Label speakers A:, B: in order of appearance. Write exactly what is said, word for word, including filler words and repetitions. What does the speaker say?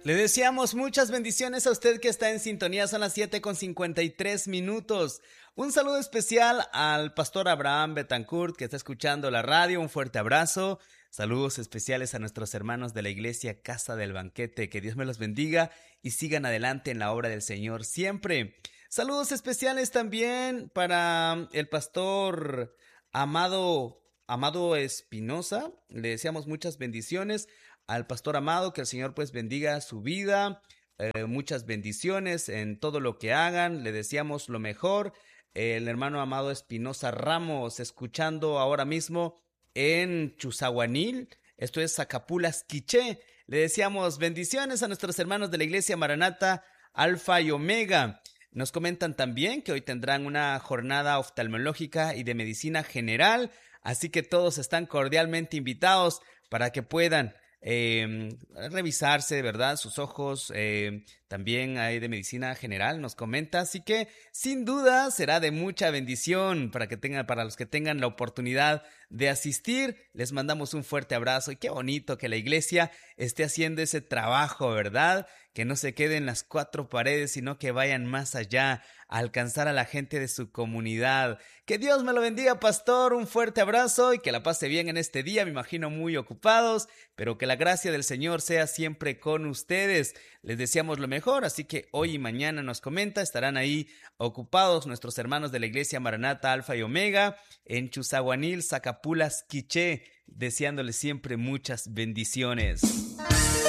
A: Le deseamos muchas bendiciones a usted que está en sintonía. Son las siete con cincuenta y tres minutos. Un saludo especial al pastor Abraham Betancourt que está escuchando la radio. Un fuerte abrazo. Saludos especiales a nuestros hermanos de la iglesia Casa del Banquete. Que Dios me los bendiga y sigan adelante en la obra del Señor siempre. Saludos especiales también para el pastor Amado, Amado Espinosa. Le deseamos muchas bendiciones al pastor Amado, que el Señor pues bendiga su vida, eh, muchas bendiciones en todo lo que hagan, le deseamos lo mejor. El hermano Amado Espinosa Ramos, escuchando ahora mismo en Chuzahuanil, esto es Zacapulas, Quiché. Le deseamos bendiciones a nuestros hermanos de la iglesia Maranata, Alfa y Omega. Nos comentan también que hoy tendrán una jornada oftalmológica y de medicina general, así que todos están cordialmente invitados para que puedan Eh, revisarse, ¿verdad? Sus ojos, eh, también hay de medicina general, nos comenta, así que sin duda será de mucha bendición para que tengan, para los que tengan la oportunidad de asistir. Les mandamos un fuerte abrazo y qué bonito que la iglesia esté haciendo ese trabajo, ¿verdad? Que no se queden en las cuatro paredes, sino que vayan más allá a alcanzar a la gente de su comunidad. Que Dios me lo bendiga, pastor, un fuerte abrazo y que la pase bien en este día, me imagino muy ocupados, pero que la gracia del Señor sea siempre con ustedes. Les deseamos lo mejor, así que hoy y mañana nos comenta, estarán ahí ocupados nuestros hermanos de la iglesia Maranata Alfa y Omega en Chuzahuanil, Zacapulas, Quiché, deseándoles siempre muchas bendiciones.